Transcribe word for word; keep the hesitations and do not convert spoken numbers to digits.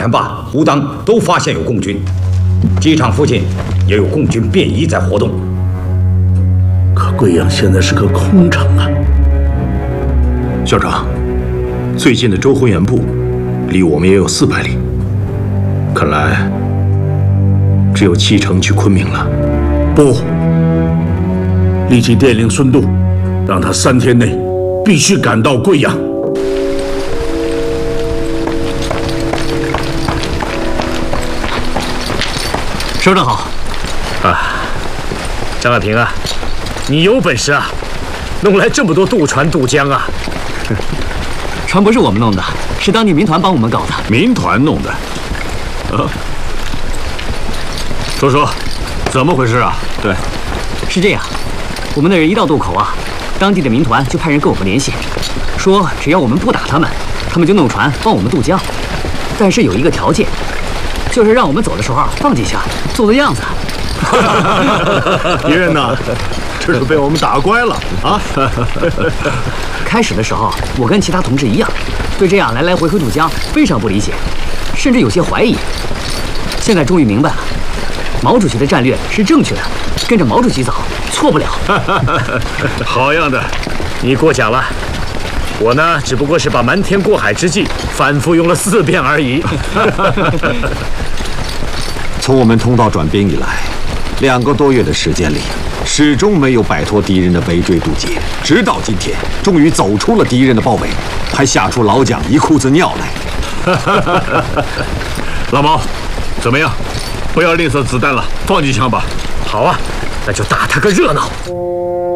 潭坝、湖当都发现有共军，机场附近也有共军便衣在活动。 可贵阳现在是个空城啊！ 校长，最近的周浑源部离我们也有四百里，看来只有启程去昆明了。 不，立即电令孙度，让他三天内必须赶到贵阳。 首长好。啊，张亚平啊，你有本事啊，弄来这么多渡船渡江啊！ 船不是我们弄的，是当地民团帮我们搞的。 民团弄的？啊？说说，怎么回事啊？ 对，是这样，我们的人一到渡口啊，当地的民团就派人跟我们联系，说只要我们不打他们，他们就弄船帮我们渡江。但是有一个条件，就是让我们走的时候放几下，做做样子。 敌人呐，这是被我们打乖了啊！ 开始的时候，我跟其他同志一样，对这样来来回回渡江非常不理解，甚至有些怀疑。现在终于明白了，毛主席的战略是正确的，跟着毛主席走，错不了。 好样的，你过奖了。我呢，只不过是把瞒天过海之计反复用了四遍而已。 从我们通道转兵以来，两个多月的时间里，始终没有摆脱敌人的围追堵截，直到今天，终于走出了敌人的包围，还吓出老蒋一裤子尿来。 老毛，怎么样？不要吝啬子弹了，放几枪吧。 好啊，那就打他个热闹。